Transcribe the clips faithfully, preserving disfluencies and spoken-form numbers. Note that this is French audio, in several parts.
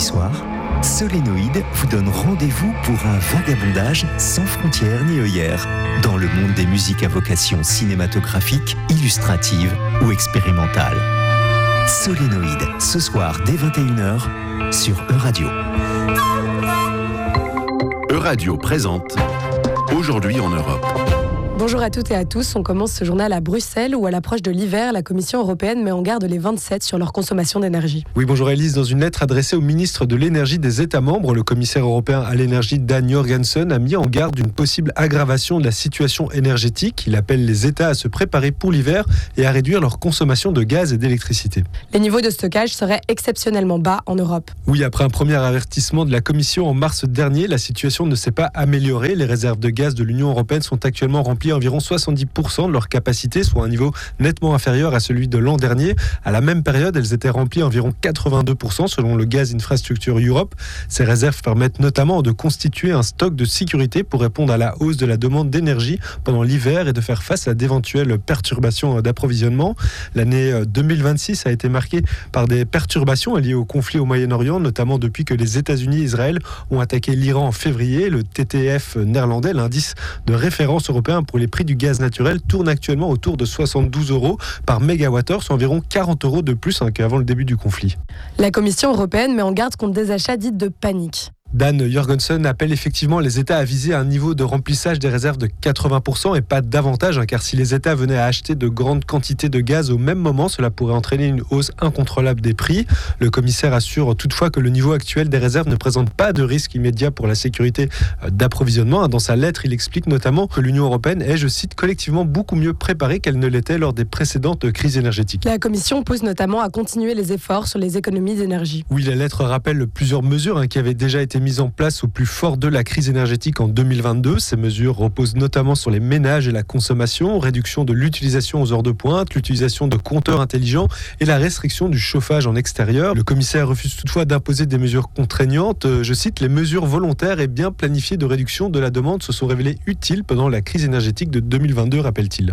soir, Solénoïde vous donne rendez-vous pour un vagabondage sans frontières ni œillères dans le monde des musiques à vocation cinématographique, illustrative ou expérimentale. Solénoïde, ce soir dès vingt et une heures sur Euradio. Euradio présente Aujourd'hui en Europe. Bonjour à toutes et à tous, on commence ce journal à Bruxelles où à l'approche de l'hiver, la Commission européenne met en garde les vingt-sept sur leur consommation d'énergie. Oui, bonjour Elise. Dans une lettre adressée au ministre de l'énergie des États membres, le commissaire européen à l'énergie Dan Jorgensen a mis en garde d'une possible aggravation de la situation énergétique. Il appelle les États à se préparer pour l'hiver et à réduire leur consommation de gaz et d'électricité. Les niveaux de stockage seraient exceptionnellement bas en Europe. Oui, après un premier avertissement de la Commission en mars dernier, la situation ne s'est pas améliorée. Les réserves de gaz de l'Union européenne sont actuellement remplies à environ soixante-dix pour cent de leur capacité, soit un niveau nettement inférieur à celui de l'an dernier. À la même période, elles étaient remplies à environ quatre-vingt-deux pour cent selon le Gas Infrastructure Europe. Ces réserves permettent notamment de constituer un stock de sécurité pour répondre à la hausse de la demande d'énergie pendant l'hiver et de faire face à d'éventuelles perturbations d'approvisionnement. L'année deux mille vingt-six a été marquée par des perturbations liées au conflit au Moyen-Orient, notamment depuis que les États-Unis et Israël ont attaqué l'Iran en février. Le T T F néerlandais, l'indice de référence européen pour les prix du gaz naturel, tourne actuellement autour de soixante-douze euros par mégawattheure, soit environ quarante euros de plus hein, qu'avant le début du conflit. La Commission européenne met en garde contre des achats dits de panique. Dan Jorgensen appelle effectivement les États à viser un niveau de remplissage des réserves de quatre-vingts pour cent et pas davantage, hein, car si les États venaient à acheter de grandes quantités de gaz au même moment, cela pourrait entraîner une hausse incontrôlable des prix. Le commissaire assure toutefois que le niveau actuel des réserves ne présente pas de risque immédiat pour la sécurité d'approvisionnement. Dans sa lettre, il explique notamment que l'Union européenne est, je cite, collectivement beaucoup mieux préparée qu'elle ne l'était lors des précédentes crises énergétiques. La Commission pose notamment à continuer les efforts sur les économies d'énergie. Oui, la lettre rappelle plusieurs mesures hein, qui avaient déjà été mises en place au plus fort de la crise énergétique en deux mille vingt-deux. Ces mesures reposent notamment sur les ménages et la consommation, réduction de l'utilisation aux heures de pointe, l'utilisation de compteurs intelligents et la restriction du chauffage en extérieur. Le commissaire refuse toutefois d'imposer des mesures contraignantes. Je cite, les mesures volontaires et bien planifiées de réduction de la demande se sont révélées utiles pendant la crise énergétique de deux mille vingt-deux, rappelle-t-il.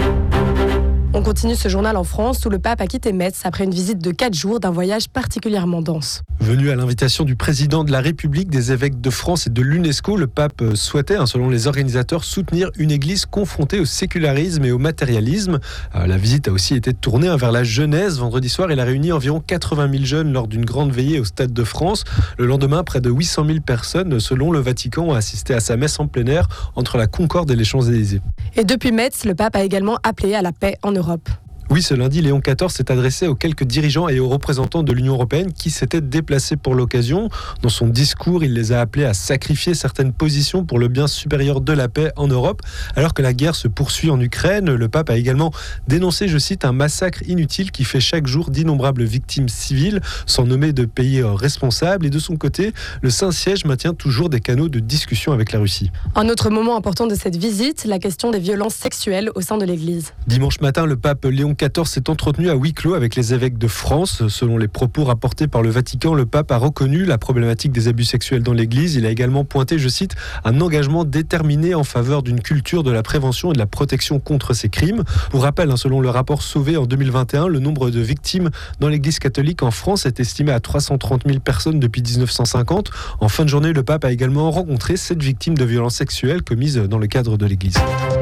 On continue ce journal en France où le pape a quitté Metz après une visite de quatre jours d'un voyage particulièrement dense. Venu à l'invitation du président de la République, des évêques de France et de l'UNESCO, le pape souhaitait, hein, selon les organisateurs, soutenir une église confrontée au sécularisme et au matérialisme. Euh, la visite a aussi été tournée hein, vers la jeunesse. Vendredi soir, il a réuni environ quatre-vingt mille jeunes lors d'une grande veillée au Stade de France. Le lendemain, près de huit cent mille personnes, selon le Vatican, ont assisté à sa messe en plein air entre la Concorde et les Champs-Élysées. Et depuis Metz, le pape a également appelé à la paix en Europe. Oui, ce lundi, Léon quatorze s'est adressé aux quelques dirigeants et aux représentants de l'Union européenne qui s'étaient déplacés pour l'occasion. Dans son discours, il les a appelés à sacrifier certaines positions pour le bien supérieur de la paix en Europe. Alors que la guerre se poursuit en Ukraine, le pape a également dénoncé, je cite, un massacre inutile qui fait chaque jour d'innombrables victimes civiles, sans nommer de pays responsables. Et de son côté, le Saint-Siège maintient toujours des canaux de discussion avec la Russie. Un autre moment important de cette visite, la question des violences sexuelles au sein de l'Église. Dimanche matin, le pape Léon quatorze s'est entretenu à huis clos avec les évêques de France. Selon les propos rapportés par le Vatican, le pape a reconnu la problématique des abus sexuels dans l'Église. Il a également pointé, je cite, un engagement déterminé en faveur d'une culture de la prévention et de la protection contre ces crimes. Pour rappel, selon le rapport Sauvé en deux mille vingt et un, le nombre de victimes dans l'Église catholique en France est estimé à trois cent trente mille personnes depuis dix-neuf cent cinquante. En fin de journée, le pape a également rencontré sept victimes de violences sexuelles commises dans le cadre de l'Église.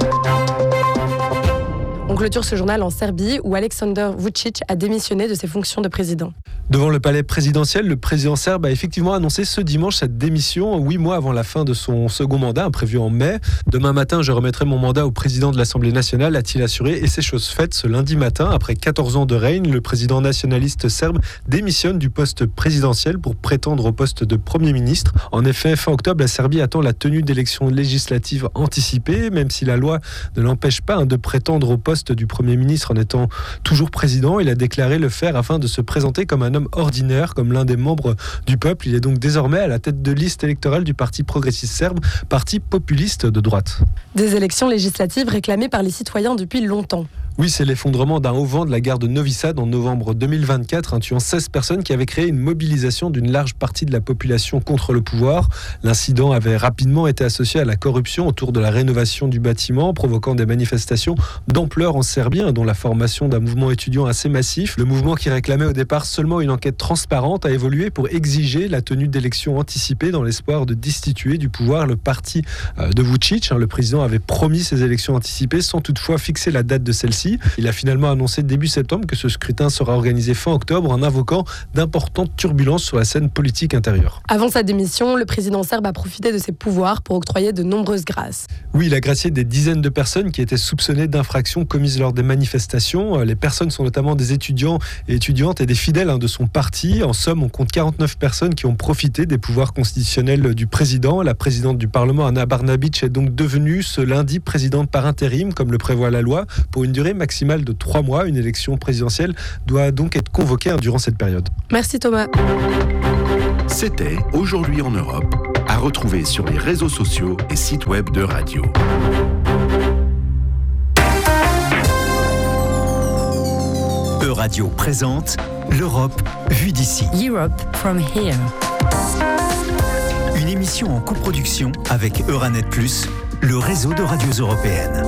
On clôture ce journal en Serbie où Aleksandar Vučić a démissionné de ses fonctions de président. Devant le palais présidentiel, le président serbe a effectivement annoncé ce dimanche cette démission, huit mois avant la fin de son second mandat, prévu en mai. Demain matin, je remettrai mon mandat au président de l'Assemblée nationale, a-t-il assuré, et c'est chose faite. Ce lundi matin, après quatorze ans de règne, le président nationaliste serbe démissionne du poste présidentiel pour prétendre au poste de Premier ministre. En effet, fin octobre, la Serbie attend la tenue d'élections législatives anticipées, même si la loi ne l'empêche pas de prétendre au poste du Premier ministre en étant toujours président. Il a déclaré le faire afin de se présenter comme un homme ordinaire, comme l'un des membres du peuple. Il est donc désormais à la tête de liste électorale du Parti progressiste serbe, parti populiste de droite. Des élections législatives réclamées par les citoyens depuis longtemps. Oui, c'est l'effondrement d'un haut-vent de la gare de Novi Sad en novembre deux mille vingt-quatre, hein, tuant seize personnes qui avaient créé une mobilisation d'une large partie de la population contre le pouvoir. L'incident avait rapidement été associé à la corruption autour de la rénovation du bâtiment, provoquant des manifestations d'ampleur en Serbie, hein, dont la formation d'un mouvement étudiant assez massif. Le mouvement qui réclamait au départ seulement une enquête transparente a évolué pour exiger la tenue d'élections anticipées dans l'espoir de destituer du pouvoir le parti de Vučić. Le président avait promis ces élections anticipées sans toutefois fixer la date de celle-ci. Il a finalement annoncé début septembre que ce scrutin sera organisé fin octobre en invoquant d'importantes turbulences sur la scène politique intérieure. Avant sa démission, le président serbe a profité de ses pouvoirs pour octroyer de nombreuses grâces. Oui, il a gracié des dizaines de personnes qui étaient soupçonnées d'infractions commises lors des manifestations. Les personnes sont notamment des étudiants et étudiantes et des fidèles hein, de son parti. En somme, on compte quarante-neuf personnes qui ont profité des pouvoirs constitutionnels du président. La présidente du Parlement, Ana Brnabić, est donc devenue ce lundi présidente par intérim, comme le prévoit la loi, pour une durée maximale de trois mois. Une élection présidentielle doit donc être convoquée hein, durant cette période. Merci Thomas. C'était Aujourd'hui en Europe, à retrouver sur les réseaux sociaux et sites web de radio. Euradio présente l'Europe vue d'ici. Europe from here. Une émission en coproduction avec Euranet plus, le réseau de radios européennes.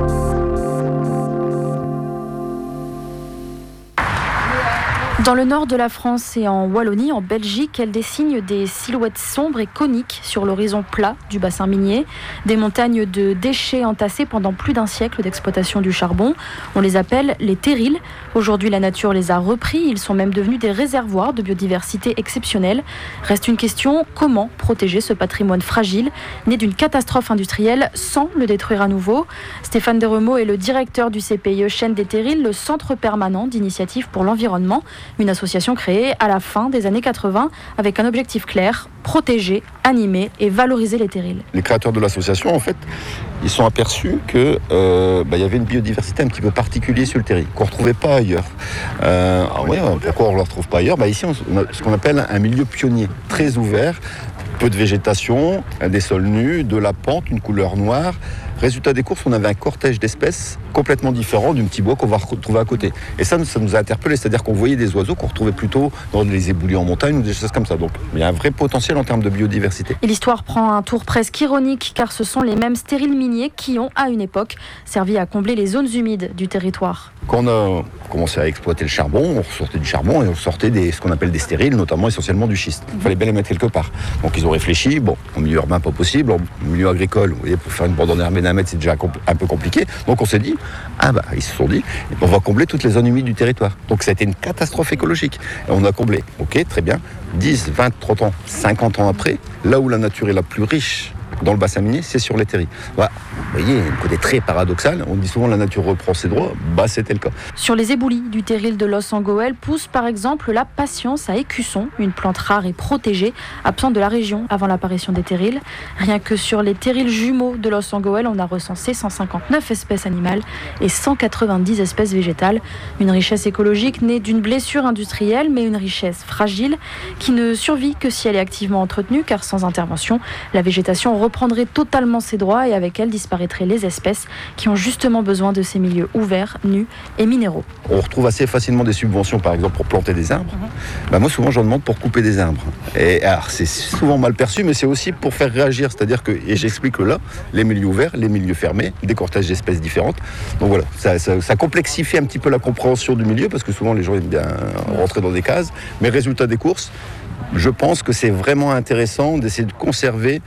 Dans le nord de la France et en Wallonie, en Belgique, elle dessine des silhouettes sombres et coniques sur l'horizon plat du bassin minier. Des montagnes de déchets entassés pendant plus d'un siècle d'exploitation du charbon. On les appelle les terrils. Aujourd'hui, la nature les a repris. Ils sont même devenus des réservoirs de biodiversité exceptionnels. Reste une question, comment protéger ce patrimoine fragile, né d'une catastrophe industrielle, sans le détruire à nouveau? Stéphane Deremaux est le directeur du C P I E Chaîne des Terrils, le centre permanent d'initiative pour l'environnement. Une association créée à la fin des années quatre-vingts avec un objectif clair, protéger, animer et valoriser les terrils. Les créateurs de l'association, en fait, ils sont aperçus qu'il euh, bah, y avait une biodiversité un petit peu particulière sur le terril, qu'on ne retrouvait pas ailleurs. Euh, ah ouais, pourquoi on ne le retrouve pas ailleurs? bah, Ici, on a ce qu'on appelle un milieu pionnier, très ouvert, peu de végétation, des sols nus, de la pente, une couleur noire. Résultat des courses, on avait un cortège d'espèces complètement différent du petit bois qu'on va retrouver à côté. Et ça, ça nous a interpellés, c'est-à-dire qu'on voyait des oiseaux qu'on retrouvait plutôt dans les éboulis en montagne ou des choses comme ça. Donc il y a un vrai potentiel en termes de biodiversité. Et l'histoire prend un tour presque ironique, car ce sont les mêmes stériles miniers qui ont, à une époque, servi à combler les zones humides du territoire. Quand on a commencé à exploiter le charbon, on sortait du charbon et on sortait des, ce qu'on appelle des stériles, notamment essentiellement du schiste. Il fallait bien les mettre quelque part. Donc ils ont réfléchi, bon, en milieu urbain pas possible, en milieu agricole, vous voyez, pour faire une bande en herbe d'un mètre, c'est déjà un peu compliqué. Donc on s'est dit, ah bah, ils se sont dit, on va combler toutes les zones humides du territoire. Donc ça a été une catastrophe écologique. Et on a comblé, ok, très bien, dix, vingt, trente ans, cinquante ans après, là où la nature est la plus riche dans le bassin minier, c'est sur les terrils. Bah, vous voyez, un côté très paradoxal, on dit souvent la nature reprend ses droits, bah c'était le cas. Sur les éboulis du terril de Los Angoel pousse par exemple la patience à écusson, une plante rare et protégée, absente de la région avant l'apparition des terrils. Rien que sur les terrils jumeaux de Los Angoel, on a recensé cent cinquante-neuf espèces animales et cent quatre-vingt-dix espèces végétales. Une richesse écologique née d'une blessure industrielle, mais une richesse fragile qui ne survit que si elle est activement entretenue, car sans intervention, la végétation reprendrait totalement ses droits et avec elle disparaîtraient les espèces qui ont justement besoin de ces milieux ouverts, nus et minéraux. On retrouve assez facilement des subventions, par exemple, pour planter des arbres. Mmh. Bah moi, souvent, j'en demande pour couper des arbres. Et alors, c'est souvent mal perçu, mais c'est aussi pour faire réagir. C'est-à-dire que, et j'explique là, les milieux ouverts, les milieux fermés, des cortèges d'espèces différentes. Donc voilà, ça, ça, ça complexifie un petit peu la compréhension du milieu, parce que souvent, les gens aiment bien rentrer dans des cases. Mais résultat des courses, je pense que c'est vraiment intéressant d'essayer de conserver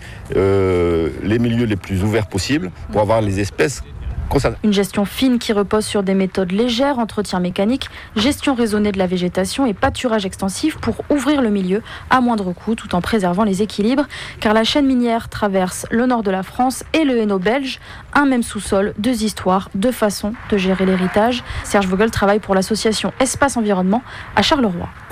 euh, les milieux les plus ouverts possibles pour avoir les espèces concernées. Une gestion fine qui repose sur des méthodes légères, entretien mécanique, gestion raisonnée de la végétation et pâturage extensif pour ouvrir le milieu à moindre coût tout en préservant les équilibres, car la chaîne minière traverse le nord de la France et le Hainaut belge, un même sous-sol, deux histoires, deux façons de gérer l'héritage. Serge Vogel travaille pour l'association Espace Environnement à Charleroi.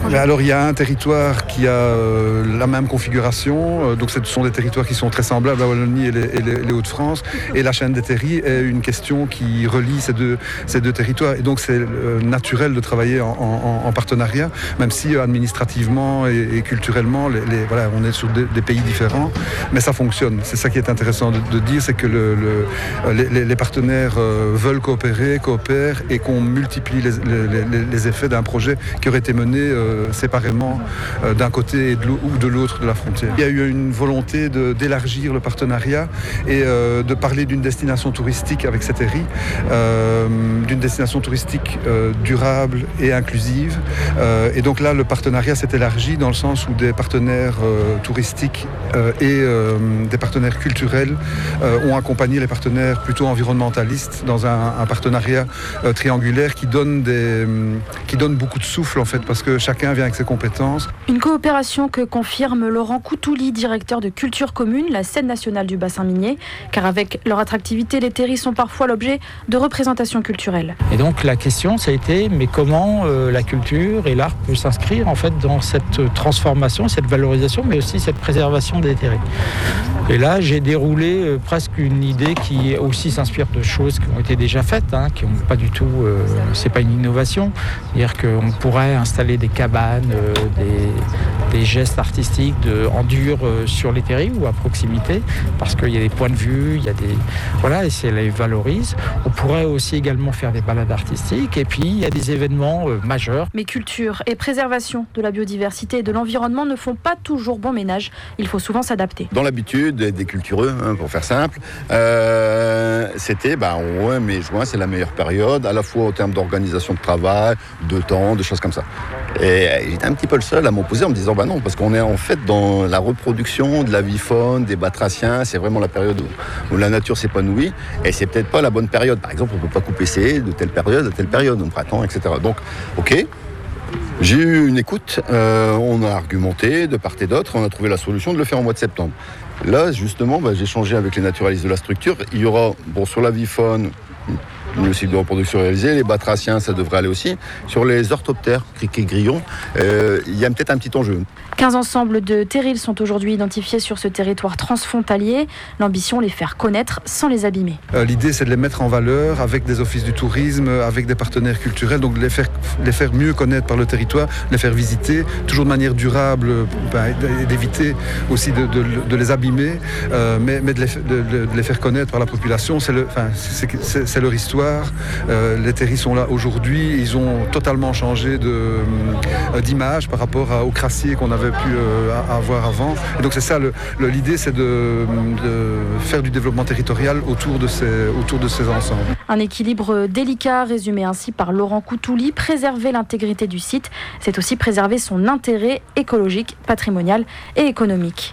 projet ? Alors il y a un territoire qui a euh, la même configuration, euh, donc ce sont des territoires qui sont très semblables, la Wallonie et les, et les, les Hauts-de-France, et la chaîne des terris est une question qui relie ces deux, ces deux territoires, et donc c'est euh, naturel de travailler en, en, en partenariat, même si euh, administrativement et, et culturellement, les, les, voilà, on est sur des, des pays différents, mais ça fonctionne. C'est ça qui est intéressant de, de dire, c'est que le, le, les, les partenaires euh, veulent coopérer, coopèrent, et qu'on multiplie les, les, les effets d'un projet qui aurait été mené euh, séparément euh, d'un côté et de ou de l'autre de la frontière. Il y a eu une volonté de, d'élargir le partenariat et euh, de parler d'une destination touristique avec ces terris, euh, d'une destination touristique euh, durable et inclusive. Euh, et donc là, le partenariat s'est élargi dans le sens où des partenaires euh, touristiques euh, et euh, des partenaires culturels euh, ont accompagné les partenaires plutôt environnementalistes dans un, un partenariat euh, triangulaire qui donne, des, qui donne beaucoup de souffle en fait, parce que chacun vient avec ses compétences. Une coopération que confirme Laurent Coutouli, directeur de Culture Commune, la scène nationale du bassin minier, car avec leur attractivité, les terris sont parfois l'objet de représentations culturelles. Et donc la question, ça a été, mais comment euh, la culture et l'art peuvent s'inscrire en fait dans cette transformation, cette valorisation, mais aussi cette préservation des terris. Et là, j'ai déroulé euh, presque une idée qui aussi s'inspire de choses qui ont été déjà faites, hein, qui n'ont pas du tout, euh, c'est pas une innovation, c'est-à-dire qu'on pourrait installer des cabanes, euh, des, des gestes artistiques de, en dur euh, sur les terris ou à proximité, parce qu'il y a des points de vue, il y a des, voilà, et ça les valorise. On pourrait aussi également faire des balades artistiques, et puis il y a des événements euh, majeurs. Mais culture et préservation de la biodiversité et de l'environnement ne font pas toujours bon ménage. Il faut souvent s'adapter. Dans l'habitude des cultureux, hein, pour faire simple, euh, c'était bah, ouais, mai, juin, c'est la meilleure période, à la fois en termes d'organisation de travail, de temps, de choses comme ça. Et j'étais un petit peu le seul à m'opposer en me disant bah non, parce qu'on est en fait dans la reproduction de la vie faune, des batraciens, c'est vraiment la période où, où la nature s'épanouit, et c'est peut-être pas la bonne période. Par exemple, on peut pas couper ses haies de telle période à telle période, au printemps, et cetera. Donc, ok. J'ai eu une écoute, euh, on a argumenté de part et d'autre, on a trouvé la solution de le faire au mois de septembre. Là, justement, bah, j'ai échangé avec les naturalistes de la structure. Il y aura, bon, sur la vifaune, le cycle de reproduction réalisé, les batraciens, ça devrait aller aussi. Sur les orthoptères, criquets, grillons, euh, il y a peut-être un petit enjeu. quinze ensembles de terrils sont aujourd'hui identifiés sur ce territoire transfrontalier. L'ambition, les faire connaître sans les abîmer. Euh, l'idée, c'est de les mettre en valeur avec des offices du tourisme, avec des partenaires culturels, donc les faire, les faire mieux connaître par le territoire, les faire visiter, toujours de manière durable, ben, et d'éviter aussi de, de, de les abîmer, euh, mais, mais de, les, de, de les faire connaître par la population. C'est, le, enfin, c'est, c'est, c'est leur histoire. Euh, les terris sont là aujourd'hui, ils ont totalement changé de, euh, d'image par rapport à, au crassier qu'on avait pu euh, avoir avant. Et donc c'est ça, le, le, l'idée c'est de, de faire du développement territorial autour de, ces, autour de ces ensembles. Un équilibre délicat résumé ainsi par Laurent Coutouli. Préserver l'intégrité du site, c'est aussi préserver son intérêt écologique, patrimonial et économique.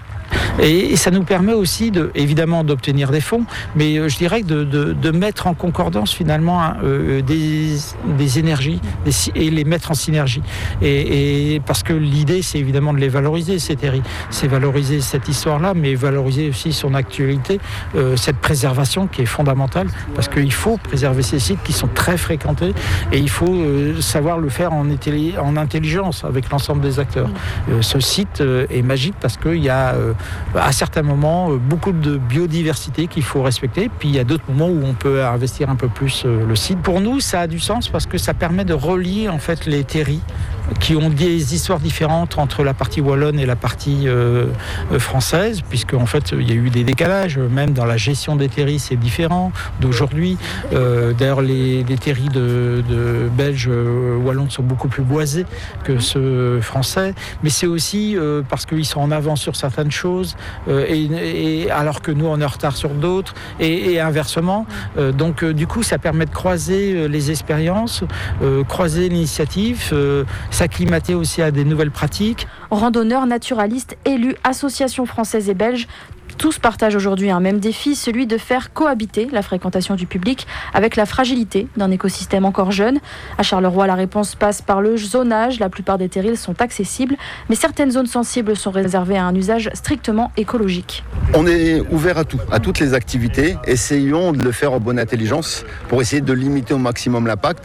Et ça nous permet aussi, de, évidemment, d'obtenir des fonds, mais euh, je dirais de, de, de mettre en concordance finalement hein, euh, des, des énergies des, et les mettre en synergie. Et, et parce que l'idée, c'est évidemment de les valoriser, ces terris. C'est valoriser cette histoire-là, mais valoriser aussi son actualité, euh, cette préservation qui est fondamentale, parce qu'il faut préserver ces sites qui sont très fréquentés, et il faut euh, savoir le faire en, ételli- en intelligence avec l'ensemble des acteurs. Euh, ce site euh, est magique parce qu'il y a euh, à certains moments beaucoup de biodiversité qu'il faut respecter, puis il y a d'autres moments où on peut investir un peu plus le site. Pour nous, ça a du sens parce que ça permet de relier en fait les terris qui ont des histoires différentes entre la partie wallonne et la partie euh, française, puisque en fait il y a eu des décalages, même dans la gestion des terris c'est différent d'aujourd'hui. Euh, d'ailleurs les, les terris de, de belges euh, wallons sont beaucoup plus boisés que ceux français, mais c'est aussi euh, parce qu'ils sont en avance sur certaines choses, euh, et, et alors que nous on est en retard sur d'autres, et, et inversement. Euh, donc euh, du coup ça permet de croiser euh, les expériences, euh, croiser l'initiative, euh, s'acclimater aussi à des nouvelles pratiques. Randonneurs, naturalistes, élus, associations françaises et belges, tous partagent aujourd'hui un même défi, celui de faire cohabiter la fréquentation du public avec la fragilité d'un écosystème encore jeune. À Charleroi, la réponse passe par le zonage. La plupart des terrils sont accessibles, mais certaines zones sensibles sont réservées à un usage strictement écologique. On est ouvert à tout, à toutes les activités. Essayons de le faire en bonne intelligence pour essayer de limiter au maximum l'impact.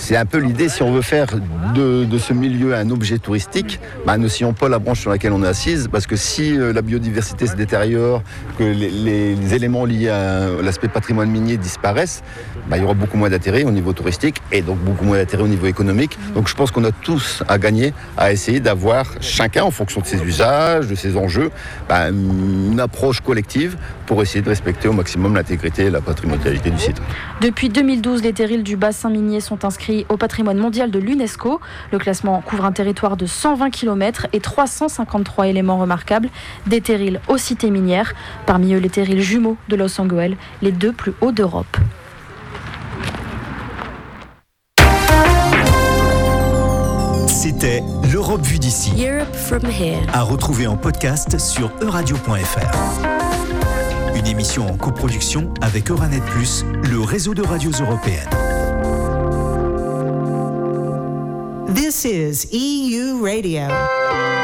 c'est un peu l'idée, si on veut faire de, de ce milieu un objet touristique, bah, ne sillons pas la branche sur laquelle on est assise, parce que si euh, la biodiversité se détériore, que les, les, les éléments liés à l'aspect patrimoine minier disparaissent, bah, il y aura beaucoup moins d'intérêt au niveau touristique et donc beaucoup moins d'intérêt au niveau économique. Donc je pense qu'on a tous à gagner à essayer d'avoir chacun, en fonction de ses usages, de ses enjeux, bah, une approche collective pour essayer de respecter au maximum l'intégrité et la patrimonialité du site. Depuis deux mille douze, les terrils du bassin minier sont inscrits au patrimoine mondial de l'UNESCO. Le classement couvre un territoire de cent vingt kilomètres et trois cent cinquante-trois éléments remarquables, des terrils aux cités minières, parmi eux les terrils jumeaux de Los Angeles, les deux plus hauts d'Europe. C'était l'Europe vue d'ici. Europe from here. À retrouver en podcast sur euradio point f r. Une émission en coproduction avec Euranet plus, le réseau de radios européennes. This is E U Radio.